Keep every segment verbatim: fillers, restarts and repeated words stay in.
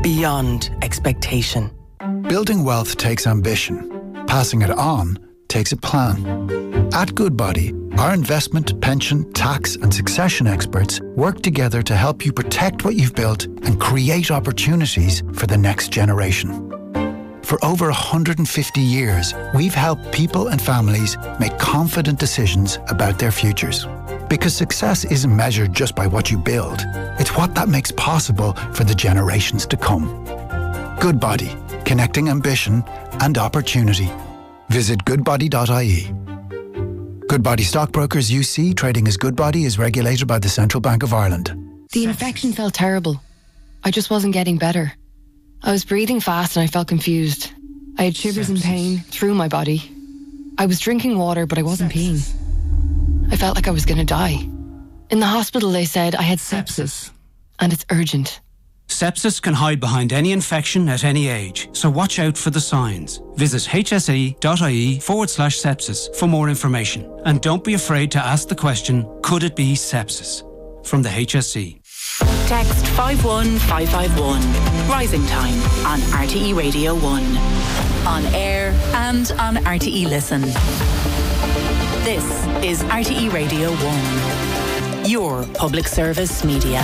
beyond expectation. Building wealth takes ambition. Passing it on takes a plan. At Goodbody, our investment, pension, tax and succession experts work together to help you protect what you've built and create opportunities for the next generation. For over one hundred fifty years, we've helped people and families make confident decisions about their futures. Because success isn't measured just by what you build, it's what that makes possible for the generations to come. Goodbody, connecting ambition and opportunity. Visit goodbody dot I E. Goodbody Stockbrokers U C, trading as Goodbody, is regulated by the Central Bank of Ireland. The infection felt terrible. I just wasn't getting better. I was breathing fast and I felt confused. I had shivers and pain through my body. I was drinking water, but I wasn't peeing. I felt like I was going to die. In the hospital, they said I had sepsis, and it's urgent. Sepsis can hide behind any infection at any age, so watch out for the signs. Visit hse.ie forward slash sepsis for more information. And don't be afraid to ask the question, could it be sepsis? From the H S E. Text five one five five one. Rising Time on R T E Radio one. On air and on R T E Listen. This is R T E Radio one. Your public service media.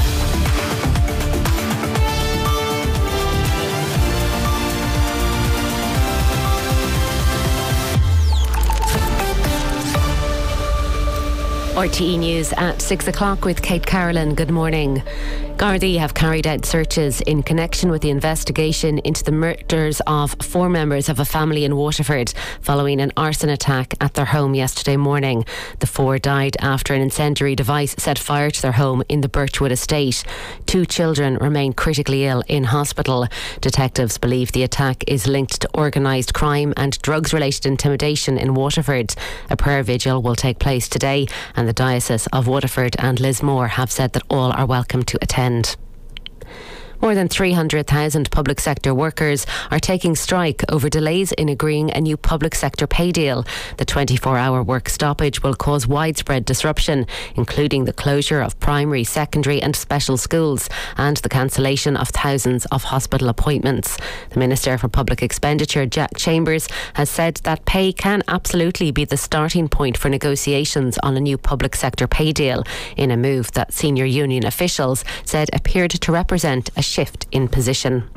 R T E News at six o'clock with Kate Carolyn. Good morning. Gardaí have carried out searches in connection with the investigation into the murders of four members of a family in Waterford following an arson attack at their home yesterday morning. The four died after an incendiary device set fire to their home in the Birchwood estate. Two children remain critically ill in hospital. Detectives believe the attack is linked to organised crime and drugs-related intimidation in Waterford. A prayer vigil will take place today, and the Diocese of Waterford and Lismore have said that all are welcome to attend. More than three hundred thousand public sector workers are taking strike over delays in agreeing a new public sector pay deal. The twenty-four hour work stoppage will cause widespread disruption, including the closure of primary, secondary and special schools and the cancellation of thousands of hospital appointments. The Minister for Public Expenditure, Jack Chambers, has said that pay can absolutely be the starting point for negotiations on a new public sector pay deal, in a move that senior union officials said appeared to represent a shift in position.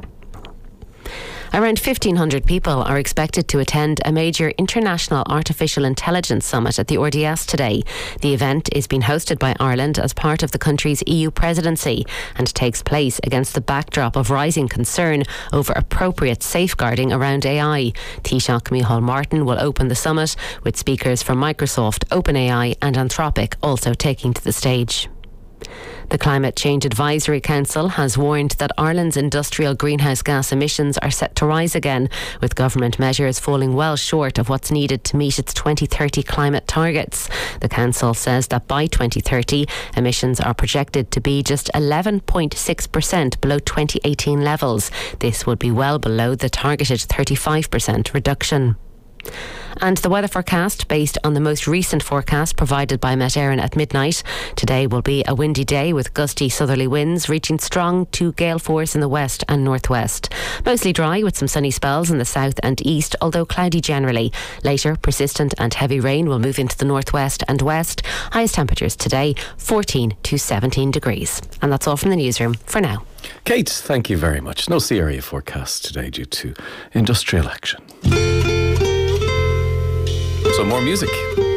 Around fifteen hundred people are expected to attend a major international artificial intelligence summit at the R D S today. The event is being hosted by Ireland as part of the country's E U presidency and takes place against the backdrop of rising concern over appropriate safeguarding around A I. Taoiseach Micheál Martin will open the summit, with speakers from Microsoft, OpenAI and Anthropic also taking to the stage. The Climate Change Advisory Council has warned that Ireland's industrial greenhouse gas emissions are set to rise again, with government measures falling well short of what's needed to meet its twenty thirty climate targets. The council says that by twenty thirty, emissions are projected to be just eleven point six percent below twenty eighteen levels. This would be well below the targeted thirty-five percent reduction. And the weather forecast, based on the most recent forecast provided by Met Éireann at midnight. Today will be a windy day with gusty southerly winds reaching strong to gale force in the west and northwest. Mostly dry with some sunny spells in the south and east, although cloudy generally. Later, persistent and heavy rain will move into the northwest and west. Highest temperatures today, fourteen to seventeen degrees. And that's all from the newsroom for now. Kate, thank you very much. No sea area forecast today due to industrial action. So more music.